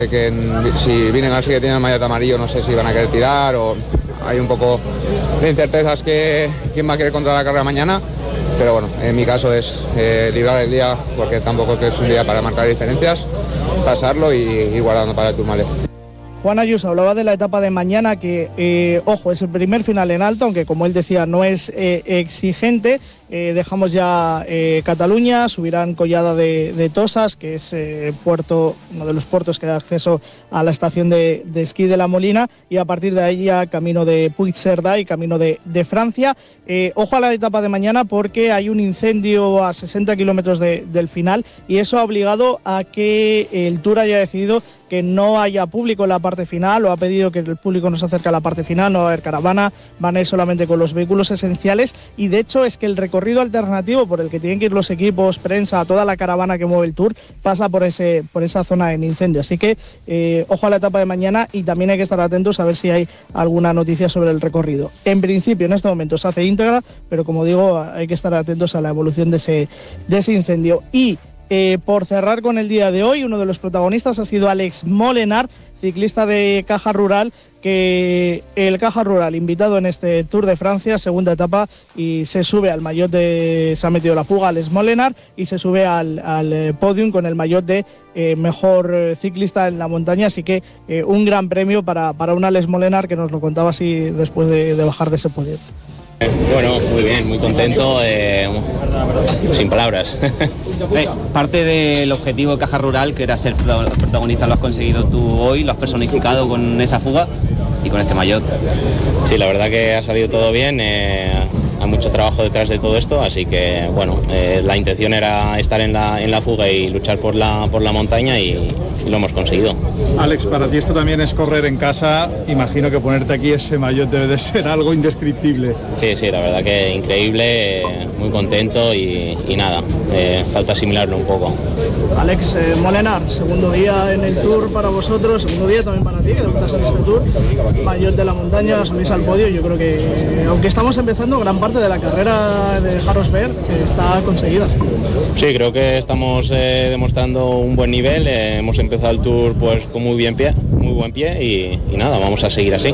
Que si vienen así que tienen el maillot amarillo, no sé si van a querer tirar o hay un poco de incertezas que quién va a querer controlar la carrera mañana. Pero bueno, en mi caso es librar el día, porque tampoco es un día para marcar diferencias, pasarlo y ir guardando para el Tourmalet. Juan Ayuso hablaba de la etapa de mañana que, ojo, es el primer final en alto, aunque como él decía no es exigente. Dejamos ya Cataluña, subirán Collada de Tosas, que es uno de los puertos que da acceso a la estación de esquí de La Molina, y a partir de ahí ya camino de Puigcerdá y camino de Francia. Ojo a la etapa de mañana porque hay un incendio a 60 kilómetros del final y eso ha obligado a que el Tour haya decidido que no haya público en la parte final, o ha pedido que el público no se acerque a la parte final, no va a haber caravana, van a ir solamente con los vehículos esenciales, y de hecho es que el recorrido alternativo por el que tienen que ir los equipos, prensa, toda la caravana que mueve el Tour, pasa por esa zona en incendio, así que ojo a la etapa de mañana, y también hay que estar atentos a ver si hay alguna noticia sobre el recorrido. En principio en este momento se hace íntegra, pero como digo, hay que estar atentos a la evolución de ese incendio. Y por cerrar con el día de hoy, uno de los protagonistas ha sido Alex Molenar, ciclista de Caja Rural, que el Caja Rural invitado en este Tour de Francia, segunda etapa, y se sube al maillot se ha metido la fuga Alex Molenar y se sube al podium con el maillot de mejor ciclista en la montaña, así que un gran premio para un Alex Molenar, que nos lo contaba así después de bajar de ese podio. Bueno, muy bien, muy contento, sin palabras. Parte del objetivo de Caja Rural, que era ser protagonista, lo has conseguido tú hoy, lo has personificado con esa fuga y con este maillot. Sí, la verdad que ha salido todo bien, hay mucho trabajo detrás de todo esto, así que bueno, la intención era estar en la fuga y luchar por la montaña y lo hemos conseguido. Alex, para ti esto también es correr en casa, imagino que ponerte aquí ese maillot debe de ser algo indescriptible. Sí, la verdad que increíble, muy contento y nada, falta asimilarlo un poco. Alex Molenar, segundo día en el Tour para vosotros, segundo día también para ti, que debutas en este Tour, maillot de la montaña, subís al podio. Yo creo que, aunque estamos empezando, gran parte de la carrera de dejaros ver está conseguida. Sí, creo que estamos demostrando un buen nivel, hemos empezado el Tour pues con muy buen pie y nada, vamos a seguir así.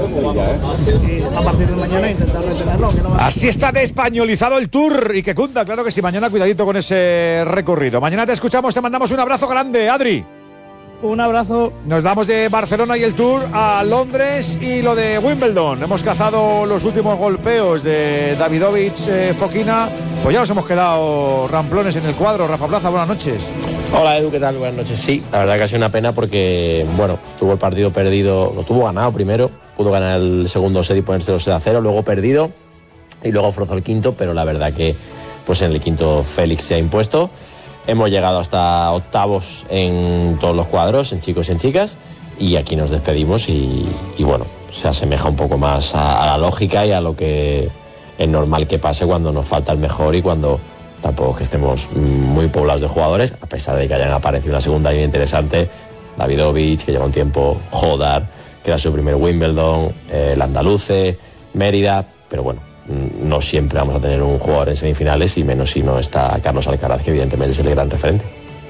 Y a partir de mañana intentar retenerlo. Así está de españolizado el Tour, y que cunda, claro que sí. Mañana cuidadito con ese recorrido. Mañana te escuchamos, te mandamos un abrazo grande, Adri. Un abrazo. Nos vamos de Barcelona y el Tour a Londres y lo de Wimbledon. Hemos cazado los últimos golpeos de Davidovich, Fokina. Pues ya nos hemos quedado ramplones en el cuadro. Rafa Plaza, buenas noches. Hola Edu, ¿qué tal? Buenas noches. Sí, la verdad que ha sido una pena porque, bueno, tuvo el partido perdido, lo tuvo ganado primero, pudo ganar el segundo set y ponerse 2-0, luego perdido y luego forzó el quinto, pero la verdad que pues en el quinto Félix se ha impuesto. Hemos llegado hasta octavos en todos los cuadros, en chicos y en chicas, y aquí nos despedimos y bueno, se asemeja un poco más a la lógica y a lo que es normal que pase cuando nos falta el mejor y cuando tampoco es que estemos muy poblados de jugadores, a pesar de que hayan aparecido una segunda línea interesante, Davidovich, que lleva un tiempo, Jodar, que era su primer Wimbledon, el Andaluce, Mérida, pero bueno, no siempre vamos a tener un jugador en semifinales, y menos si no está Carlos Alcaraz, que evidentemente es el gran referente.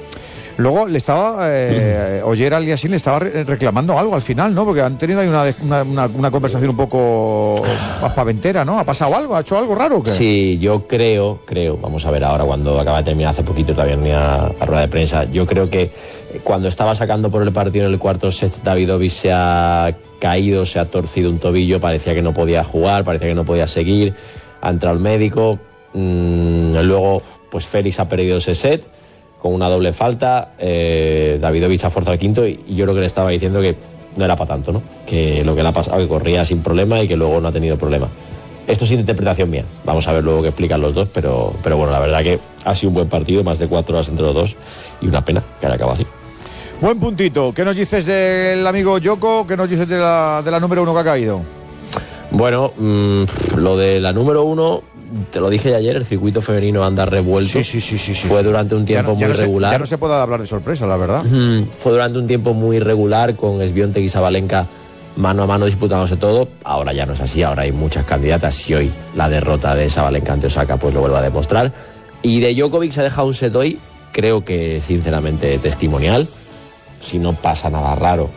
Luego le estaba, Oyer Aliassime le estaba reclamando algo al final, ¿no? Porque han tenido ahí una conversación un poco aspaventera, ¿no? ¿Ha pasado algo? ¿Ha hecho algo raro o qué? Sí, yo creo, vamos a ver ahora cuando acaba de terminar hace poquito, todavía no tenía la rueda de prensa, yo creo que cuando estaba sacando por el partido en el cuarto set, Davidovich se ha caído, se ha torcido un tobillo, parecía que no podía jugar, parecía que no podía seguir, ha entrado el médico, luego pues Félix ha perdido ese set con una doble falta, Davidovich ha forzado el quinto y yo creo que le estaba diciendo que no era para tanto, ¿no? Que lo que le ha pasado, que corría sin problema y que luego no ha tenido problema. Esto es interpretación mía, vamos a ver luego qué explican los dos, pero bueno, la verdad que ha sido un buen partido, más de 4 horas entre los dos, y una pena que haya acabado así. Buen puntito. ¿Qué nos dices del amigo Djoko? ¿Qué nos dices de la número 1 que ha caído? Bueno, lo de la número 1, te lo dije ayer, el circuito femenino anda revuelto. Sí. Fue durante un tiempo muy regular. Ya no se puede hablar de sorpresa, la verdad. Fue durante un tiempo muy regular, con Swiatek y Sabalenka mano a mano disputándose todo. Ahora ya no es así, ahora hay muchas candidatas y hoy la derrota de Sabalenka ante Osaka pues lo vuelve a demostrar. Y de Djokovic se ha dejado un set hoy, creo que sinceramente testimonial. si no pasa nada raro,